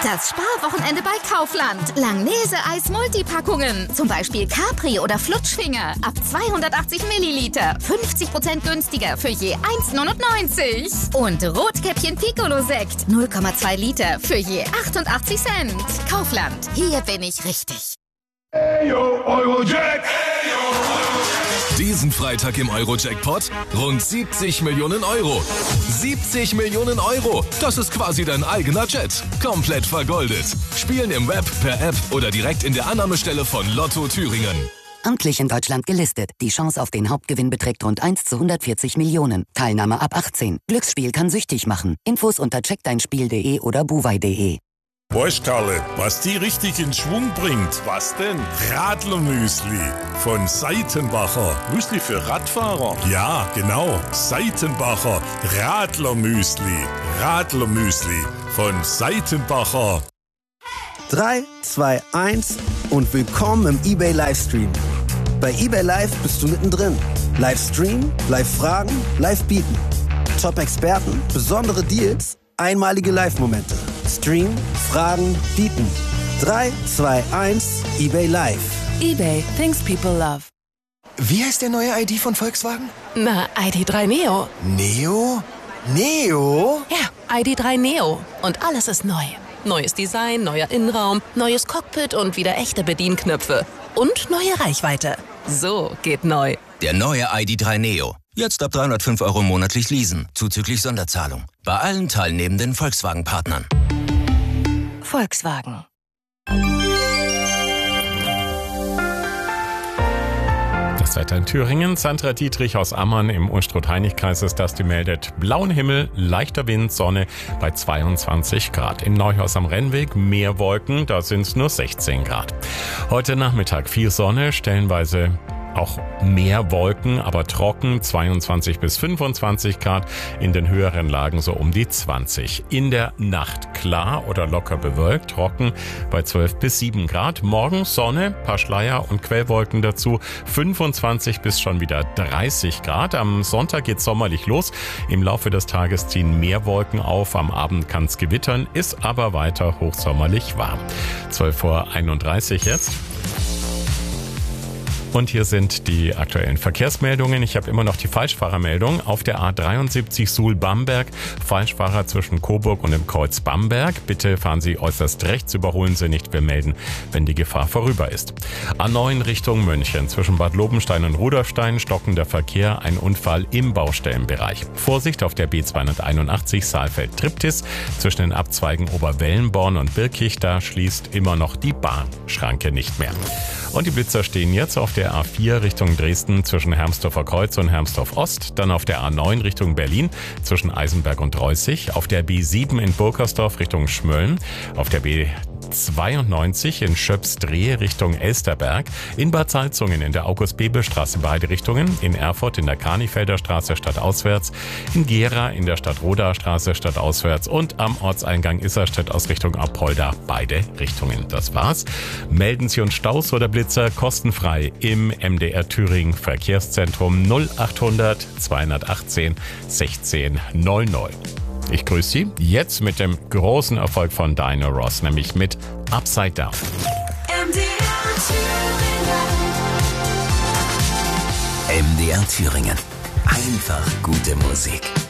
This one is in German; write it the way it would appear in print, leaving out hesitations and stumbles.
Das Sparwochenende bei Kaufland. Langnese-Eis Multipackungen. Zum Beispiel Capri oder Flutschfinger. Ab 280 Milliliter. 50% günstiger für je 1,99. Und Rotkäppchen Piccolo-Sekt. 0,2 Liter für je 88 Cent. Kaufland. Hier bin ich richtig. Eyo, Eurojack! Diesen Freitag im Euro-Jackpot rund 70 Millionen Euro. 70 Millionen Euro! Das ist quasi dein eigener Jet. Komplett vergoldet. Spielen im Web, per App oder direkt in der Annahmestelle von Lotto Thüringen. Amtlich in Deutschland gelistet. Die Chance auf den Hauptgewinn beträgt rund 1 zu 140 Millionen. Teilnahme ab 18. Glücksspiel kann süchtig machen. Infos unter checkdeinspiel.de oder buwei.de. Weißt Karle, was die richtig in Schwung bringt? Was denn? Radlermüsli von Seitenbacher. Müsli für Radfahrer? Ja, genau. Seitenbacher Radlermüsli. Radlermüsli von Seitenbacher. 3, 2, 1 und willkommen im eBay Livestream. Bei eBay Live bist du mittendrin. Livestream, Live-Fragen, Live-Bieten. Top-Experten, besondere Deals, einmalige Live-Momente. Stream, Fragen, Bieten. 3, 2, 1, eBay Live. eBay, things people love. Wie heißt der neue ID von Volkswagen? Na, ID3 Neo. Neo? Neo? Ja, ID3 Neo. Und alles ist neu. Neues Design, neuer Innenraum, neues Cockpit und wieder echte Bedienknöpfe. Und neue Reichweite. So geht neu. Der neue ID3 Neo. Jetzt ab 305 € monatlich leasen, zuzüglich Sonderzahlung. Bei allen teilnehmenden Volkswagen-Partnern. Volkswagen. Das Wetter in Thüringen. Sandra Dietrich aus Ammann im Unstrut-Heinig-Kreis ist das, die meldet blauen Himmel, leichter Wind, Sonne bei 22 Grad. In Neuhaus am Rennweg mehr Wolken, da sind es nur 16 Grad. Heute Nachmittag viel Sonne, stellenweise auch mehr Wolken, aber trocken, 22 bis 25 Grad, in den höheren Lagen so um die 20. In der Nacht klar oder locker bewölkt, trocken bei 12 bis 7 Grad. Morgen Sonne, paar Schleier und Quellwolken dazu, 25 bis schon wieder 30 Grad. Am Sonntag geht's sommerlich los. Im Laufe des Tages ziehen mehr Wolken auf, am Abend kann's gewittern, ist aber weiter hochsommerlich warm. 12:31 Uhr jetzt. Und hier sind die aktuellen Verkehrsmeldungen. Ich habe immer noch die Falschfahrermeldung auf der A73 Suhl-Bamberg. Falschfahrer zwischen Coburg und dem Kreuz Bamberg. Bitte fahren Sie äußerst rechts, überholen Sie nicht. Wir melden, wenn die Gefahr vorüber ist. A9 Richtung München. Zwischen Bad Lobenstein und Rudolfstein stockender Verkehr. Ein Unfall im Baustellenbereich. Vorsicht auf der B281 Saalfeld-Triptis. Zwischen den Abzweigen Oberwellenborn und Birkich. Da schließt immer noch die Bahnschranke nicht mehr. Und die Blitzer stehen jetzt auf der A4 Richtung Dresden zwischen Hermsdorfer Kreuz und Hermsdorf Ost, dann auf der A9 Richtung Berlin zwischen Eisenberg und Reußig, auf der B7 in Burkersdorf Richtung Schmölln, auf der B92 in Schöpsdrehe Richtung Elsterberg, in Bad Salzungen in der August-Bebel-Straße beide Richtungen, in Erfurt in der Kanifelder Straße stadtauswärts, in Gera in der Stadt-Rodaer Straße stadtauswärts und am Ortseingang Isarstedt aus Richtung Apolda beide Richtungen. Das war's. Melden Sie uns Staus oder Blitzer kostenfrei im MDR Thüringen Verkehrszentrum 0800 218 16 00. Ich grüße Sie jetzt mit dem großen Erfolg von Diana Ross, nämlich mit Upside Down. MDR Thüringen. Einfach gute Musik.